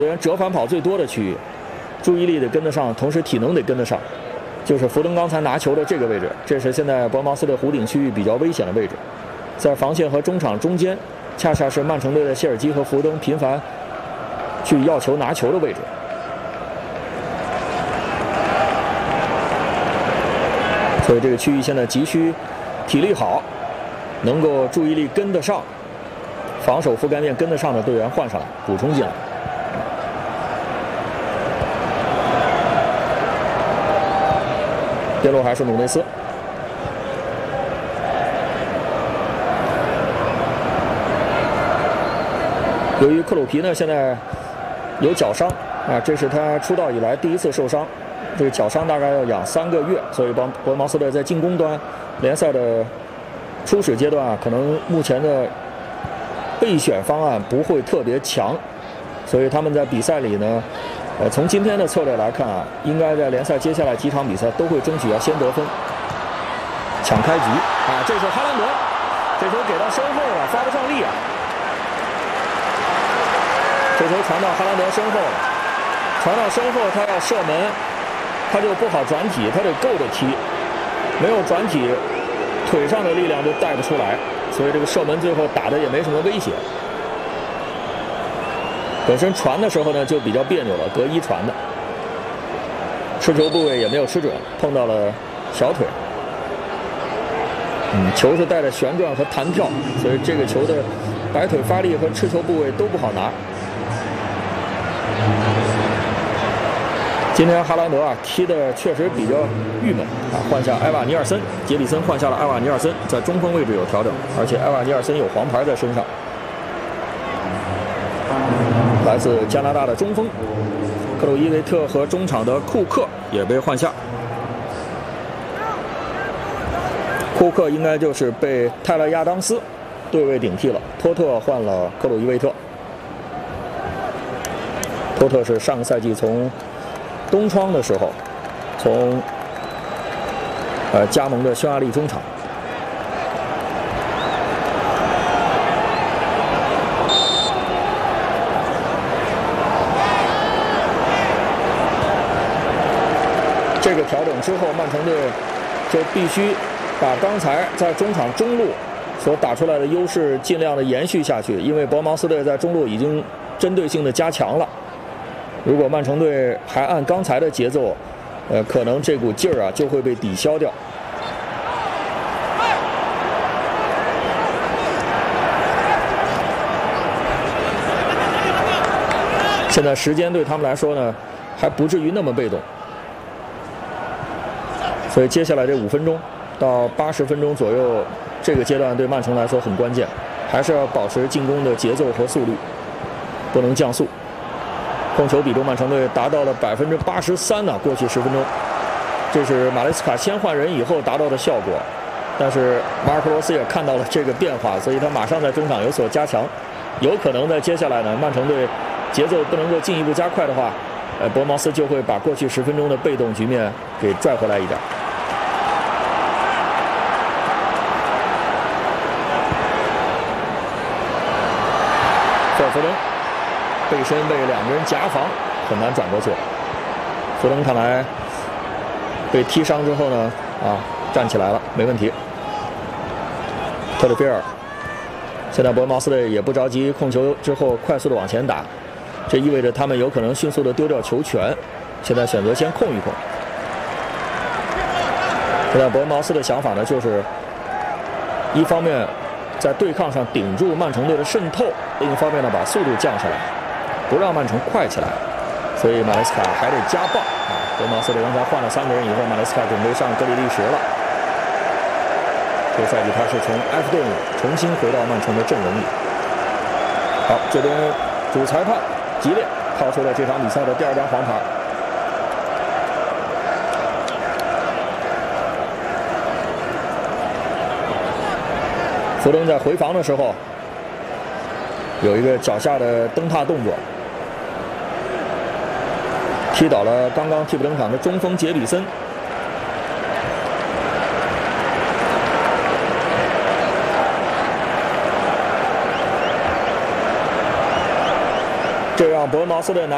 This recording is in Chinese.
员折返跑最多的区域，注意力得跟得上，同时体能得跟得上。就是福登刚才拿球的这个位置，这是现在伯恩茅斯的弧顶区域比较危险的位置，在防线和中场中间，恰恰是曼城队的谢尔基和福登频繁去要球拿球的位置。所以这个区域现在急需体力好，能够注意力跟得上，防守覆盖面跟得上的队员换上来，补充进来。边路还是努内斯，由于克鲁皮呢现在有脚伤啊，这是他出道以来第一次受伤，这个脚伤大概要养3个月，所以伯恩茅斯队在进攻端联赛的初始阶段啊，可能目前的备选方案不会特别强，所以他们在比赛里呢。从今天的策略来看啊，应该在联赛接下来几场比赛都会争取要先得分，抢开局啊！这是哈兰德，这球给到身后了，发不上力啊！这球传到哈兰德身后了，传到身后他要射门，他就不好转体，他得够着踢，没有转体，腿上的力量就带不出来，所以这个射门最后打的也没什么威胁。本身传的时候呢就比较别扭了，隔一传的，持球部位也没有吃准，碰到了小腿。球是带着旋转和弹跳，所以这个球的摆腿发力和持球部位都不好拿。今天哈兰德啊踢的确实比较郁闷啊，换下埃瓦尼尔森，杰里森换下了埃瓦尼尔森，在中锋位置有调整，而且埃瓦尼尔森有黄牌在身上。来自加拿大的中锋克鲁伊维特和中场的库克也被换下。库克应该就是被泰勒亚当斯对位顶替了，托特换了克鲁伊维特。托特是上个赛季从冬窗的时候从加盟的匈牙利中场。这个调整之后，曼城队就必须把刚才在中场中路所打出来的优势尽量的延续下去，因为伯恩茅斯队在中路已经针对性的加强了。如果曼城队还按刚才的节奏，可能这股劲儿啊就会被抵消掉。现在时间对他们来说呢，还不至于那么被动。所以接下来这5分钟到80分钟左右，这个阶段对曼城来说很关键，还是要保持进攻的节奏和速率，不能降速。控球比重曼城队达到了83%呢，过去10分钟，这是马雷斯卡先换人以后达到的效果。但是马尔科罗斯也看到了这个变化，所以他马上在中场有所加强，有可能在接下来呢，曼城队节奏不能够进一步加快的话，伯恩茅斯就会把过去10分钟的被动局面给拽回来一点。费尔福登背身被2个人夹防，很难转过去。福登看来被踢伤之后呢，站起来了，没问题。特里菲尔，现在伯恩茅斯队也不着急控球之后快速的往前打，这意味着他们有可能迅速的丢掉球权，现在选择先控一控。现在伯恩茅斯的想法呢，就是一方面在对抗上顶住曼城队的渗透，另一方面呢把速度降下来，不让曼城快起来。所以马雷斯卡还得加棒啊！伯恩茅斯队刚才换了3个人以后，马雷斯卡准备上格里利什了。这个赛季他是从埃弗顿重新回到曼城的阵容里。好，这边主裁判吉列掏出了这场比赛的第2张黄牌。福登在回防的时候有一个脚下的蹬踏动作，踢倒了刚刚替补登场的中锋杰里森。这让伯恩茅斯队拿